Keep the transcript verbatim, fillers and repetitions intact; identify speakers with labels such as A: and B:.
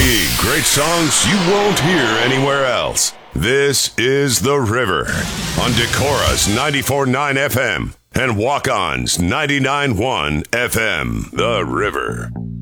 A: Great songs you won't hear anywhere else. This is The River on Decorah's ninety-four point nine F M and Walk-On's ninety-nine point one F M. The River.